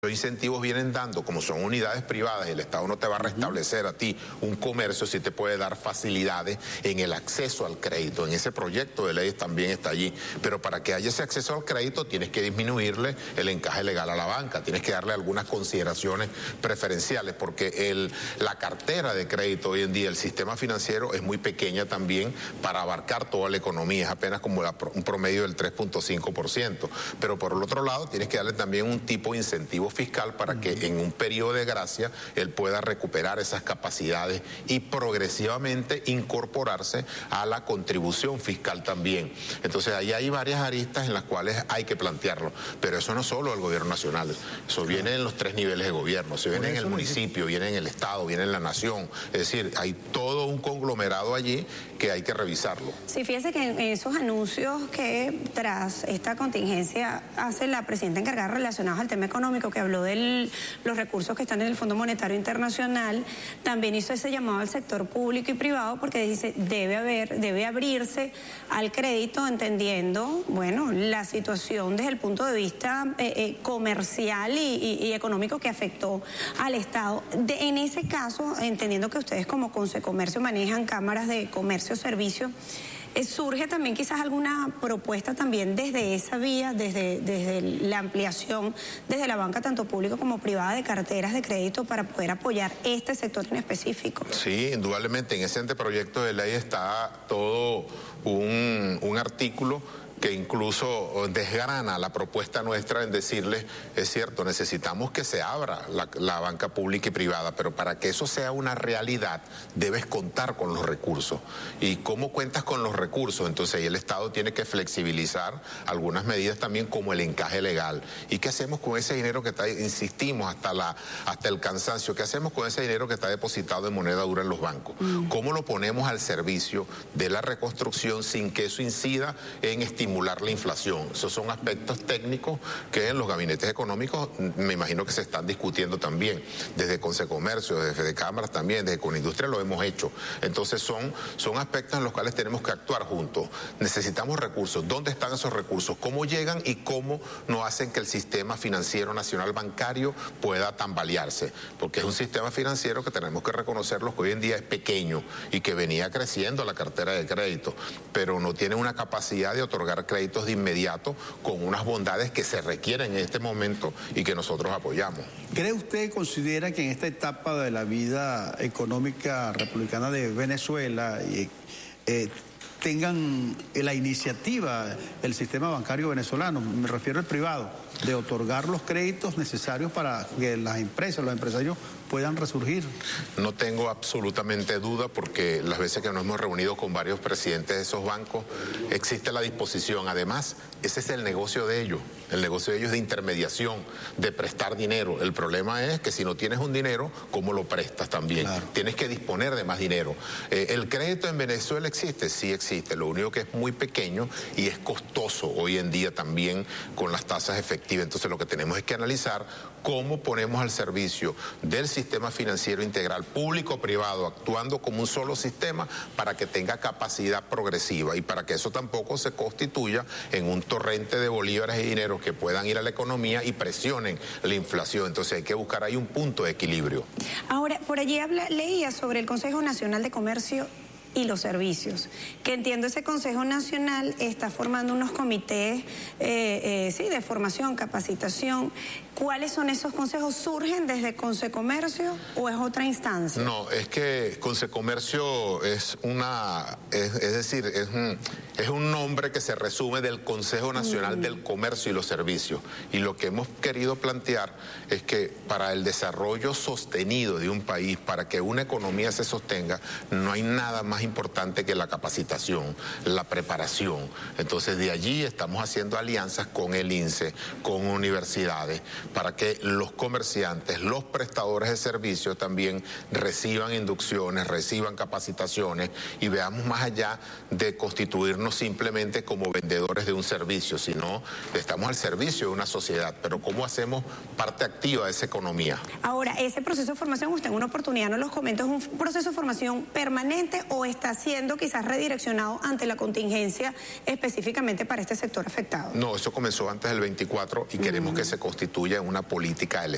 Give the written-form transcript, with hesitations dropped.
Los incentivos vienen dando, como son unidades privadas y el Estado no te va a restablecer a ti un comercio, sí te puede dar facilidades en el acceso al crédito. En ese proyecto de ley también está allí. Pero para que haya ese acceso al crédito tienes que disminuirle el encaje legal a la banca, tienes que darle algunas consideraciones preferenciales, porque la cartera de crédito hoy en día, el sistema financiero es muy pequeña también para abarcar toda la economía, es apenas como un promedio del 3.5%. Pero por el otro lado tienes que darle también un tipo de incentivo fiscal para que en un periodo de gracia él pueda recuperar esas capacidades y progresivamente incorporarse a la contribución fiscal también. Entonces ahí hay varias aristas en las cuales hay que plantearlo, pero eso no solo del gobierno nacional, eso viene en los 3 niveles de gobierno, se viene en el municipio, viene en el Estado, viene en la nación, es decir, hay todo un conglomerado allí que hay que revisarlo. Sí, fíjese que en esos anuncios que tras esta contingencia hace la presidenta encargada relacionados al tema económico, que habló de los recursos que están en el Fondo Monetario Internacional, también hizo ese llamado al sector público y privado, porque dice debe abrirse al crédito, entendiendo, bueno, la situación desde el punto de vista comercial y económico que afectó al Estado. En ese caso, entendiendo que ustedes como Consecomercio manejan cámaras de comercio, servicio, ¿surge también quizás alguna propuesta también desde esa vía, desde la ampliación, desde la banca tanto pública como privada de carteras de crédito para poder apoyar este sector en específico? Sí, indudablemente en ese anteproyecto de ley está todo un artículo que incluso desgrana la propuesta nuestra en decirles, es cierto, necesitamos que se abra la banca pública y privada, pero para que eso sea una realidad debes contar con los recursos. ¿Y cómo cuentas con los recursos? Entonces ahí el Estado tiene que flexibilizar algunas medidas también, como el encaje legal. ¿Y qué hacemos con ese dinero que está, insistimos, hasta el cansancio, qué hacemos con ese dinero que está depositado en moneda dura en los bancos? ¿Cómo lo ponemos al servicio de la reconstrucción sin que eso incida en estimular la inflación? Esos son aspectos técnicos que en los gabinetes económicos me imagino que se están discutiendo también. Desde Consecomercio, desde Fedecámaras también, desde Conindustria lo hemos hecho. Entonces son aspectos en los cuales tenemos que actuar juntos. Necesitamos recursos. ¿Dónde están esos recursos? ¿Cómo llegan y cómo no hacen que el sistema financiero nacional bancario pueda tambalearse? Porque es un sistema financiero que tenemos que reconocerlo, que hoy en día es pequeño y que venía creciendo la cartera de crédito, pero no tiene una capacidad de otorgar créditos de inmediato con unas bondades que se requieren en este momento y que nosotros apoyamos. ¿Cree usted, considera que en esta etapa de la vida económica republicana de Venezuela tengan la iniciativa el sistema bancario venezolano, me refiero al privado, de otorgar los créditos necesarios para que las empresas, los empresarios puedan resurgir? No tengo absolutamente duda, porque las veces que nos hemos reunido con varios presidentes de esos bancos, existe la disposición. Además, ese es el negocio de ellos. El negocio de ellos es de intermediación, de prestar dinero. El problema es que si no tienes un dinero, ¿cómo lo prestas también? Claro. Tienes que disponer de más dinero. ¿El crédito en Venezuela existe? Sí existe. Lo único que es muy pequeño y es costoso hoy en día también con las tasas efectivas. Entonces lo que tenemos es que analizar cómo ponemos al servicio del sistema financiero integral, público-privado, actuando como un solo sistema para que tenga capacidad progresiva y para que eso tampoco se constituya en un torrente de bolívares y dinero que puedan ir a la economía y presionen la inflación. Entonces hay que buscar ahí un punto de equilibrio. Ahora, por allí leía sobre el Consejo Nacional de Comercio y los servicios, que entiendo ese Consejo Nacional está formando unos comités de formación, capacitación. ¿Cuáles son esos consejos? ¿Surgen desde Consecomercio o es otra instancia? No, es que Consecomercio es un nombre que se resume del Consejo Nacional del Comercio y los Servicios. Y lo que hemos querido plantear es que para el desarrollo sostenido de un país, para que una economía se sostenga, no hay nada más importante que la capacitación, la preparación. Entonces de allí estamos haciendo alianzas con el INSE, con universidades, para que los comerciantes, los prestadores de servicios también reciban inducciones, reciban capacitaciones y veamos más allá de constituirnos simplemente como vendedores de un servicio, sino estamos al servicio de una sociedad, pero ¿cómo hacemos parte activa de esa economía? Ahora, ese proceso de formación, usted en una oportunidad nos los comentó, ¿es un proceso de formación permanente o está siendo quizás redireccionado ante la contingencia específicamente para este sector afectado? No, eso comenzó antes del 24 y queremos que se constituya en una política del